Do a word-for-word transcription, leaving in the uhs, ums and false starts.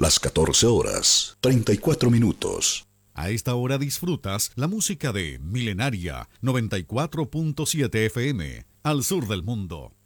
las catorce horas, treinta y cuatro minutos. A esta hora disfrutas la música de Milenaria noventa y cuatro punto siete F M, al sur del mundo.